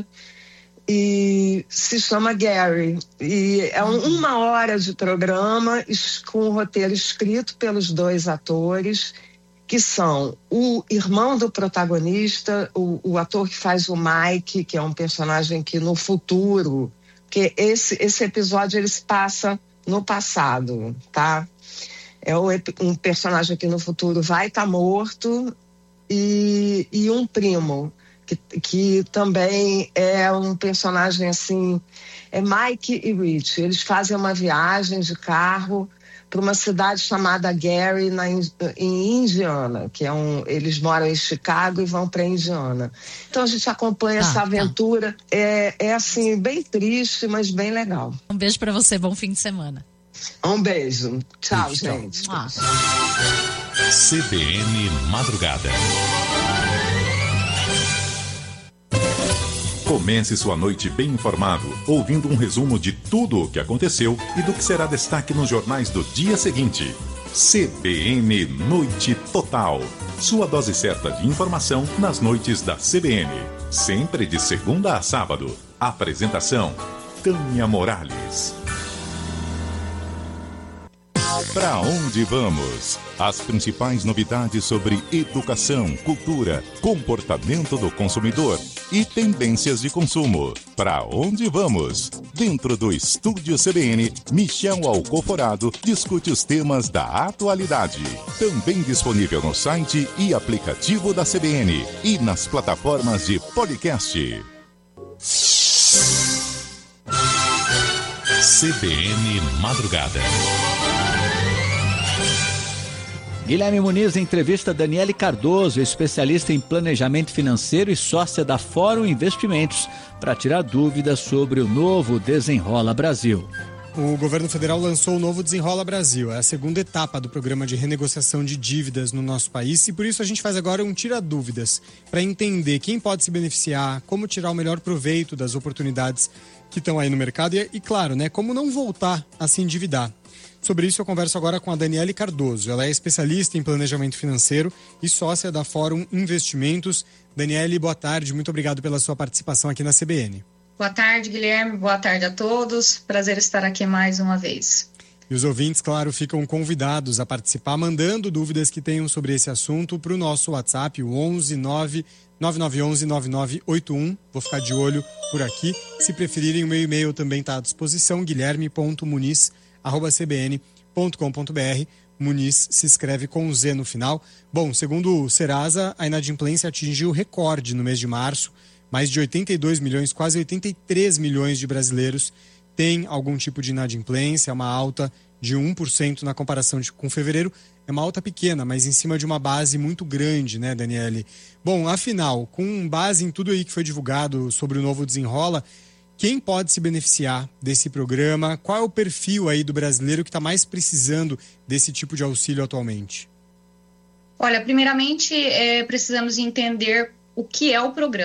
e se chama Gary. E é 1 hora de programa com um roteiro escrito pelos 2 atores, que são o irmão do protagonista, o ator que faz o Mike, que é um personagem que no futuro, que esse episódio ele se passa no passado, tá? É um personagem que no futuro vai estar morto, e um primo, que também é um personagem assim, é Mike e Rich. Eles fazem uma viagem de carro para uma cidade chamada Gary, em Indiana, eles moram em Chicago e vão para Indiana. Então a gente acompanha essa aventura, é assim, bem triste, mas bem legal. Um beijo para você, bom fim de semana. Um beijo. Tchau, gente. CBN Madrugada. Comece sua noite bem informado, ouvindo um resumo de tudo o que aconteceu e do que será destaque nos jornais do dia seguinte. CBN Noite Total. Sua dose certa de informação nas noites da CBN. Sempre de segunda a sábado. Apresentação: Tânia Morales. Para onde vamos? As principais novidades sobre educação, cultura, comportamento do consumidor e tendências de consumo. Para onde vamos? Dentro do Estúdio CBN, Michel Alcoforado discute os temas da atualidade. Também disponível no site e aplicativo da CBN e nas plataformas de podcast. CBN Madrugada. Guilherme Muniz entrevista Daniele Cardoso, especialista em planejamento financeiro e sócia da Fórum Investimentos, para tirar dúvidas sobre o novo Desenrola Brasil. O governo federal lançou o novo Desenrola Brasil. É a segunda etapa do programa de renegociação de dívidas no nosso país, e por isso a gente faz agora um Tira Dúvidas, para entender quem pode se beneficiar, como tirar o melhor proveito das oportunidades que estão aí no mercado e claro, né, como não voltar a se endividar. Sobre isso eu converso agora com a Daniele Cardoso. Ela é especialista em planejamento financeiro e sócia da Fórum Investimentos. Daniele, boa tarde. Muito obrigado pela sua participação aqui na CBN. Boa tarde, Guilherme. Boa tarde a todos. Prazer estar aqui mais uma vez. E os ouvintes, claro, ficam convidados a participar, mandando dúvidas que tenham sobre esse assunto para o nosso WhatsApp, o 11-9911-9981. Vou ficar de olho por aqui. Se preferirem, o meu e-mail também está à disposição, guilherme.muniz@cbn.com.br. Muniz se escreve com Z no final. Bom, segundo o Serasa, a inadimplência atingiu recorde no mês de março. Mais de 82 milhões, quase 83 milhões de brasileiros têm algum tipo de inadimplência, uma alta de 1% na comparação com fevereiro. É uma alta pequena, mas em cima de uma base muito grande, né, Daniele? Bom, afinal, com base em tudo aí que foi divulgado sobre o novo Desenrola, quem pode se beneficiar desse programa? Qual é o perfil aí do brasileiro que está mais precisando desse tipo de auxílio atualmente? Olha, primeiramente, precisamos entender o que é o programa.